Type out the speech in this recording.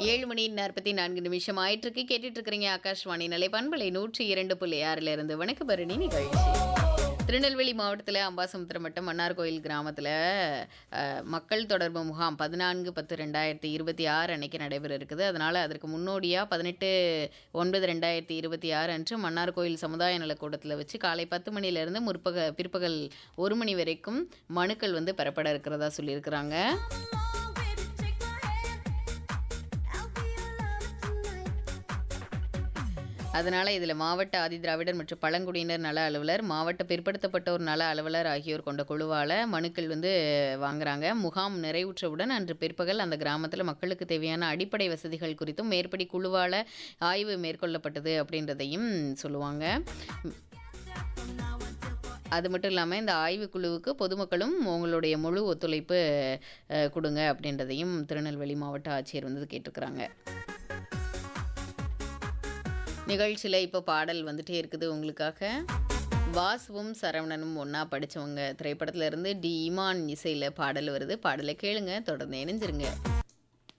7 மணி 44 நிமிஷம் ஆயிட்டிருக்கு. கேட்டுட்டு இருக்கிறீங்க ஆகாஷ்வாணி நிலைப்பண்பலை 102.6 இருந்து வணக்க பரணி நிகழ்ச்சி. திருநெல்வேலி மாவட்டத்தில் அம்பாசமுத்திரம் வட்டம் மன்னார்கோயில் கிராமத்தில் மக்கள் தொடர்பு முகாம் 14/10/2026 அன்னைக்கு நடைபெற இருக்குது. அதனால் அதற்கு முன்னோடியாக 18/9/2026 அன்று மன்னார்கோயில் சமுதாய நலக்கூடத்தில் வச்சு காலை 10 மணிலேருந்து பிற்பகல் 1 மணி வரைக்கும் மனுக்கள் பெறப்பட இருக்கிறதா சொல்லியிருக்கிறாங்க. அதனால் இதில் மாவட்ட ஆதிதிராவிடர் மற்றும் பழங்குடியினர் நல அலுவலர், மாவட்ட பிற்படுத்தப்பட்டோர் நல அலுவலர் ஆகியோர் கொண்ட குழுவால் மனுக்கள் வாங்குறாங்க. முகாம் நிறைவுற்றவுடன் அன்று பிற்பகல் அந்த கிராமத்தில் மக்களுக்கு தேவையான அடிப்படை வசதிகள் குறித்தும் மேற்படி குழுவால் ஆய்வு மேற்கொள்ளப்பட்டது அப்படின்றதையும் சொல்லுவாங்க. அது மட்டும் இல்லாமல் இந்த ஆய்வுக்குழுவுக்கு பொதுமக்களும் உங்களுடைய முழு ஒத்துழைப்பு கொடுங்க அப்படின்றதையும் திருநெல்வேலி மாவட்ட ஆட்சியர் கேட்டிருக்கிறாங்க. நிகழ்ச்சியில் இப்போ பாடல் வந்துட்டே இருக்குது உங்களுக்காக. வாசுவும் சரவணனும் ஒன்றா படித்தவங்க திரைப்படத்தில் இருந்து டி இமான் இசையில் பாடல் வருது. பாடலை கேளுங்க, தொடர்ந்து இணைஞ்சிருங்க.